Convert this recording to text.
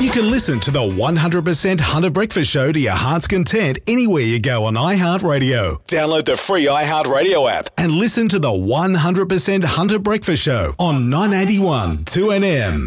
You can listen to the 100% Hunter Breakfast Show to your heart's content anywhere you go on iHeartRadio. Download the free iHeartRadio app and listen to the 100% Hunter Breakfast Show on 981 2NM.